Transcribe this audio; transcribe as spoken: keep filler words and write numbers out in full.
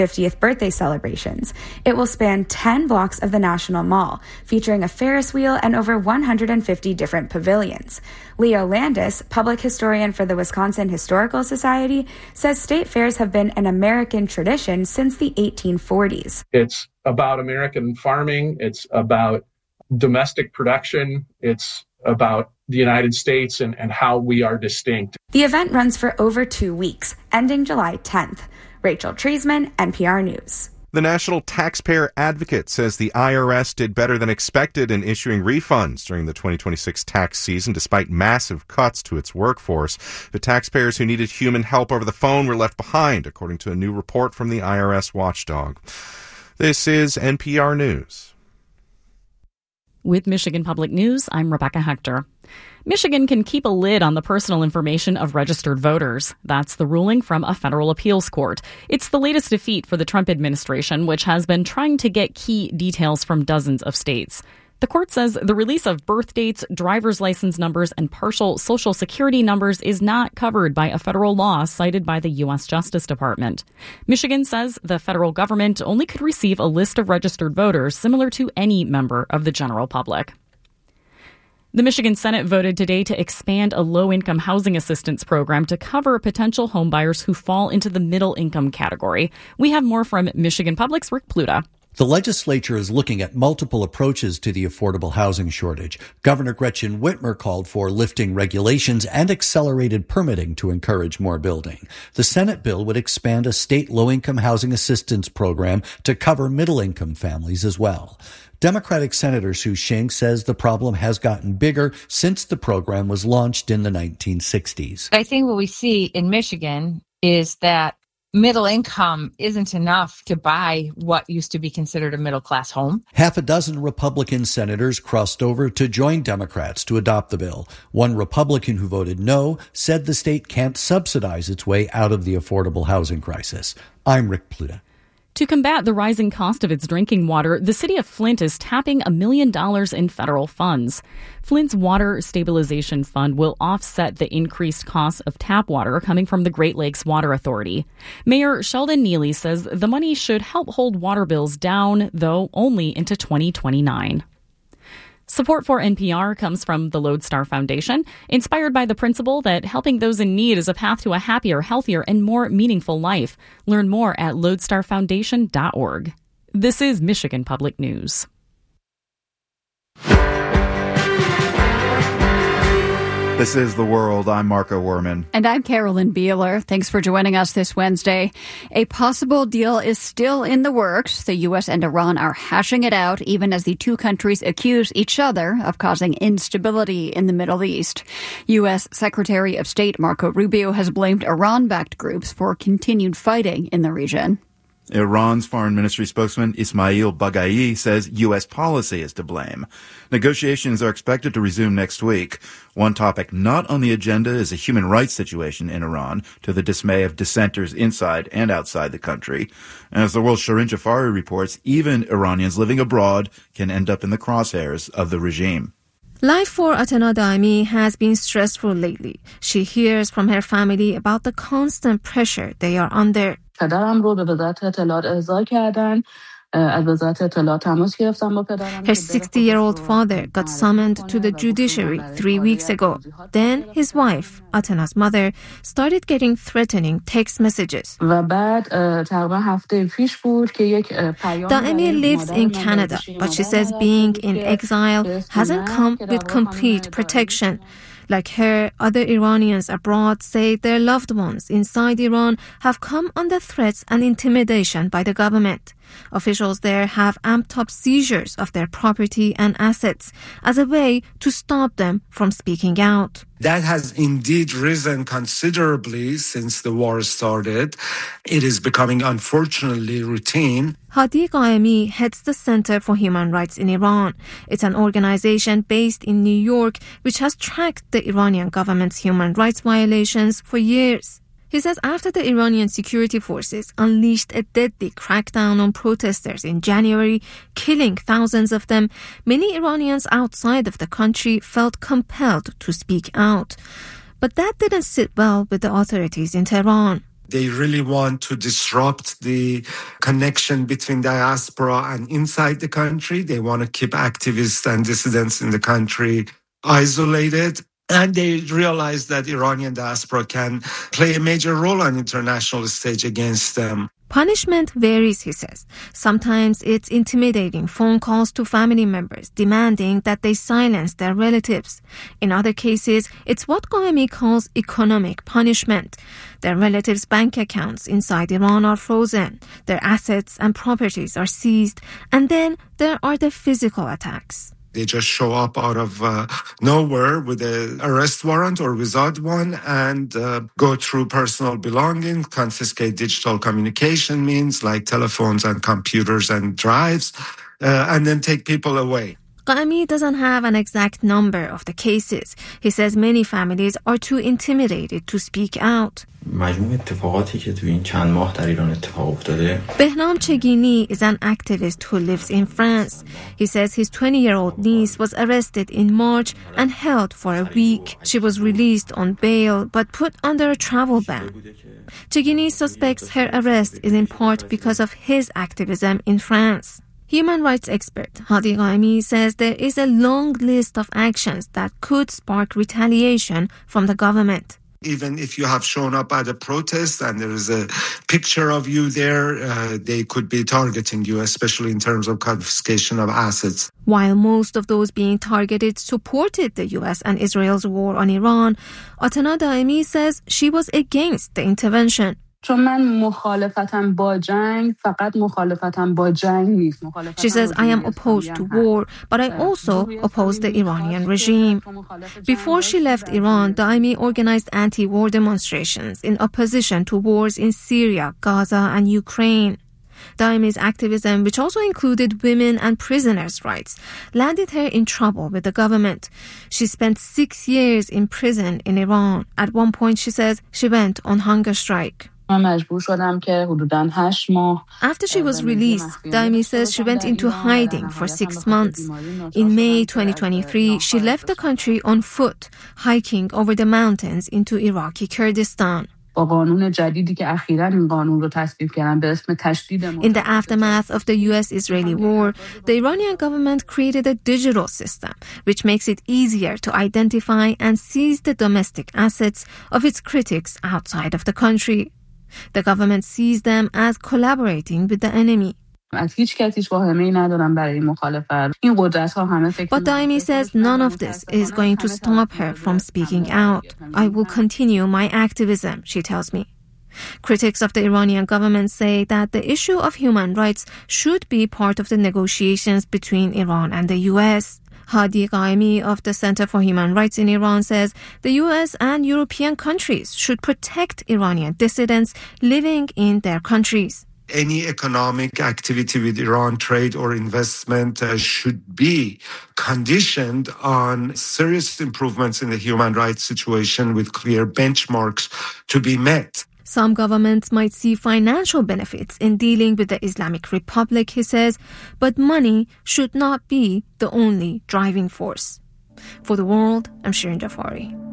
fiftieth birthday celebrations. It will span ten blocks of the National Mall, featuring a Ferris wheel and over one hundred fifty different pavilions. Leo Landis, public historian for the Wisconsin Historical Society, says state fairs have been an American tradition since the eighteen forties. It's about American farming. It's about domestic production. It's about the United States and, and how we are distinct. The event runs for over two weeks, ending July tenth. Rachel Treisman, N P R News. The National Taxpayer Advocate says the I R S did better than expected in issuing refunds during the twenty twenty-six tax season, despite massive cuts to its workforce. The taxpayers who needed human help over the phone were left behind, according to a new report from the I R S watchdog. This is N P R News. With Michigan Public News, I'm Rebecca Hector. Michigan can keep a lid on the personal information of registered voters. That's the ruling from a federal appeals court. It's the latest defeat for the Trump administration, which has been trying to get key details from dozens of states. The court says the release of birth dates, driver's license numbers, and partial Social Security numbers is not covered by a federal law cited by the U S Justice Department. Michigan says the federal government only could receive a list of registered voters similar to any member of the general public. The Michigan Senate voted today to expand a low-income housing assistance program to cover potential homebuyers who fall into the middle-income category. We have more from Michigan Public's Rick Pluta. The legislature is looking at multiple approaches to the affordable housing shortage. Governor Gretchen Whitmer called for lifting regulations and accelerated permitting to encourage more building. The Senate bill would expand a state low-income housing assistance program to cover middle-income families as well. Democratic Senator Sue Shink says the problem has gotten bigger since the program was launched in the nineteen sixties. I think what we see in Michigan is that middle income isn't enough to buy what used to be considered a middle-class home. Half a dozen Republican senators crossed over to join Democrats to adopt the bill. One Republican who voted no said the state can't subsidize its way out of the affordable housing crisis. I'm Rick Pluta. To combat the rising cost of its drinking water, the city of Flint is tapping a million dollars in federal funds. Flint's Water Stabilization Fund will offset the increased costs of tap water coming from the Great Lakes Water Authority. Mayor Sheldon Neely says the money should help hold water bills down, though only into twenty twenty-nine. Support for N P R comes from the Lodestar Foundation, inspired by the principle that helping those in need is a path to a happier, healthier, and more meaningful life. Learn more at lodestar foundation dot org. This is Michigan Public News. This is The World. I'm Marco Werman. And I'm Carolyn Beeler. Thanks for joining us this Wednesday. A possible deal is still in the works. The U S and Iran are hashing it out, even as the two countries accuse each other of causing instability in the Middle East. U S Secretary of State Marco Rubio has blamed Iran-backed groups for continued fighting in the region. Iran's foreign ministry spokesman Ismail Baghai says U S policy is to blame. Negotiations are expected to resume next week. One topic not on the agenda is a human rights situation in Iran, to the dismay of dissenters inside and outside the country. As the world's Shirin Jafari reports, even Iranians living abroad can end up in the crosshairs of the regime. Life for Atena Daimi has been stressful lately. She hears from her family about the constant pressure they are under. Her sixty-year-old father got summoned to the judiciary three weeks ago. Then his wife, Atena's mother, started getting threatening text messages. Daimi lives in Canada, but she says being in exile hasn't come with complete protection. Like her, other Iranians abroad say their loved ones inside Iran have come under threats and intimidation by the government. Officials there have amped up seizures of their property and assets as a way to stop them from speaking out. That has indeed risen considerably since the war started. It is becoming, unfortunately, routine. Hadi Qaemi heads the Center for Human Rights in Iran. It's an organization based in New York which has tracked the Iranian government's human rights violations for years. He says after the Iranian security forces unleashed a deadly crackdown on protesters in January, killing thousands of them, many Iranians outside of the country felt compelled to speak out. But that didn't sit well with the authorities in Tehran. They really want to disrupt the connection between diaspora and inside the country. They want to keep activists and dissidents in the country isolated. And they realize that Iranian diaspora can play a major role on the international stage against them. Punishment varies, he says. Sometimes it's intimidating phone calls to family members demanding that they silence their relatives. In other cases, it's what Qahemi calls economic punishment. Their relatives' bank accounts inside Iran are frozen. Their assets and properties are seized. And then there are the physical attacks. They just show up out of uh, nowhere with an arrest warrant or without one and uh, go through personal belongings, confiscate digital communication means like telephones and computers and drives, uh, and then take people away. Qahemi doesn't have an exact number of the cases. He says many families are too intimidated to speak out. مجموع اتفاقاتی که تو این چند ماه در ایران اتفاق افتاده. Behnam Chegini is an activist who lives in France. He says his twenty-year-old niece was arrested in March and held for a week. She was released on bail but put under a travel ban. Chegini suspects her arrest is in part because of his activism in France. Human rights expert Hadi Qahemi says there is a long list of actions that could spark retaliation from the government. Even if you have shown up at a protest and there is a picture of you there, uh, they could be targeting you, especially in terms of confiscation of assets. While most of those being targeted supported the U S and Israel's war on Iran, Atana Daemi says she was against the intervention. چون من مخالفتم با جنگ فقط مخالفتم با جنگ نیست. She says, I am opposed to war, but I also oppose the Iranian regime. Before she left Iran, Daimi organized anti-war demonstrations in opposition to wars in Syria, Gaza, and Ukraine. Daimi's activism, which also included women and prisoners' rights, landed her in trouble with the government. She spent six years in prison in Iran. At one point, she says, she went on hunger strike. After she was released, Daimi says she went into hiding for six months. In May twenty twenty-three, she left the country on foot, hiking over the mountains into Iraqi Kurdistan. In the aftermath of the U S-Israeli war, the Iranian government created a digital system which makes it easier to identify and seize the domestic assets of its critics outside of the country. The government sees them as collaborating with the enemy. But Daimi says none of this is going to stop her from speaking out. I will continue my activism, she tells me. Critics of the Iranian government say that the issue of human rights should be part of the negotiations between Iran and the U S. Hadi Qahemi of the Center for Human Rights in Iran says the U S and European countries should protect Iranian dissidents living in their countries. Any economic activity with Iran, trade or investment, uh, should be conditioned on serious improvements in the human rights situation with clear benchmarks to be met. Some governments might see financial benefits in dealing with the Islamic Republic, he says, but money should not be the only driving force. For The World, I'm Shirin Jafari.